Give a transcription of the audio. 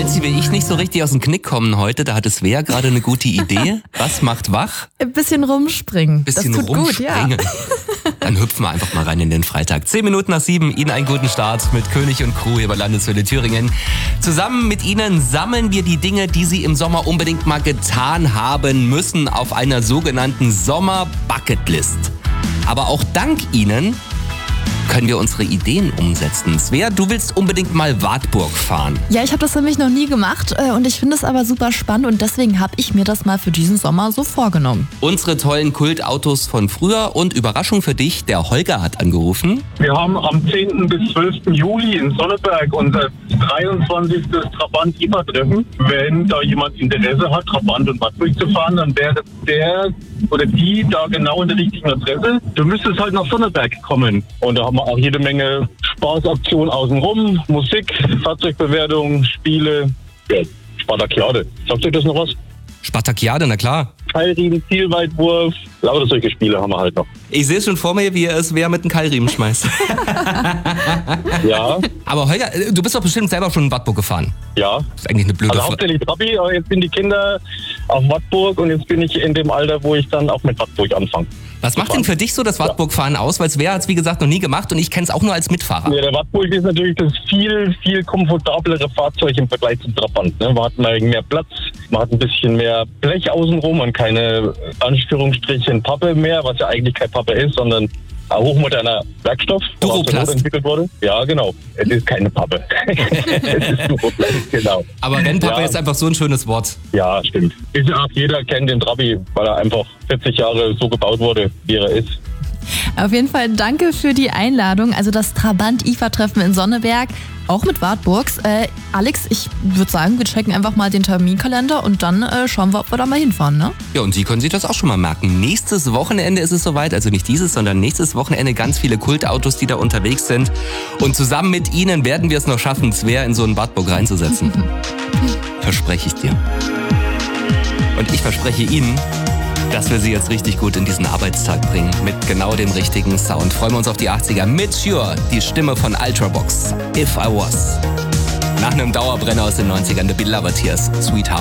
falls Sie wie ich nicht so richtig aus dem Knick kommen heute, da hat es Svea gerade eine gute Idee. Was macht wach? Ein bisschen rumspringen. Bisschen das tut rumspringen. gut, ja. Dann hüpfen wir einfach mal rein in den Freitag. 7:10. Ihnen einen guten Start mit König und Crew hier bei Landeswelle Thüringen. Zusammen mit Ihnen sammeln wir die Dinge, die Sie im Sommer unbedingt mal getan haben müssen auf einer sogenannten Sommer-Bucketlist. Aber auch dank Ihnen können wir unsere Ideen umsetzen. Svea, du willst unbedingt mal Wartburg fahren. Ja, ich habe das nämlich noch nie gemacht und ich finde es aber super spannend und deswegen habe ich mir das mal für diesen Sommer so vorgenommen. Unsere tollen Kultautos von früher und Überraschung für dich, der Holger hat angerufen. Wir haben am 10. bis 12. Juli in Sonneberg unser 23. Trabant-IFA-Treffen. Wenn da jemand Interesse hat, Trabant und Wartburg zu fahren, dann wäre der oder die da genau in der richtigen Adresse. Du müsstest halt nach Sonneberg kommen. Und da haben wir auch jede Menge Spaßaktionen außenrum, Musik, Fahrzeugbewertung, Spiele, Spartakiade. Sagt euch das noch was? Spartakiade, na klar. Keilriemen, Zielweitwurf, lauter solche Spiele haben wir halt noch. Ich sehe schon vor mir, wie er es wer mit einem Keilriemen schmeißt. Ja. Aber Holger, du bist doch bestimmt selber schon in Wartburg gefahren. Ja. Das ist eigentlich eine blöde Also Frage. hauptsächlich Trabi, aber jetzt sind die Kinder auf Wartburg und jetzt bin ich in dem Alter, wo ich dann auch mit Wartburg anfange. Was macht denn für dich so das Wartburg-Fahren aus? Weil Svea hat es wie gesagt noch nie gemacht und ich kenne es auch nur als Mitfahrer. Ja, der Wartburg ist natürlich das viel, viel komfortablere Fahrzeug im Vergleich zum Trabant. Ne? Man hat mal mehr Platz, man hat ein bisschen mehr Blech außenrum und keine Anführungsstrichen Pappe mehr, was ja eigentlich kein Pappe ist, sondern ein hochmoderner Werkstoff, der aus der Not entwickelt wurde. Ja, genau. Es ist keine Pappe. Es ist Duroplast, genau. Aber Rennpappe ist einfach so ein schönes Wort. Ja, stimmt. Ist ja auch, jeder kennt den Trabi, weil er einfach 40 Jahre so gebaut wurde, wie er ist. Auf jeden Fall danke für die Einladung. Also das Trabant-IFA-Treffen in Sonneberg, auch mit Wartburgs. Alex, ich würde sagen, wir checken einfach mal den Terminkalender und dann schauen wir, ob wir da mal hinfahren, ne? Ja, und Sie können sich das auch schon mal merken. Nächstes Wochenende ist es soweit, also nicht dieses, sondern nächstes Wochenende ganz viele Kultautos, die da unterwegs sind. Und zusammen mit Ihnen werden wir es noch schaffen, Svea in so einen Wartburg reinzusetzen. Verspreche ich dir. Und ich verspreche Ihnen, dass wir Sie jetzt richtig gut in diesen Arbeitstag bringen. Mit genau dem richtigen Sound. Freuen wir uns auf die 80er. Mit Sure, die Stimme von Ultrabox. If I Was. Nach einem Dauerbrenner aus den 90ern, The Beloved Tears, Sweet Home.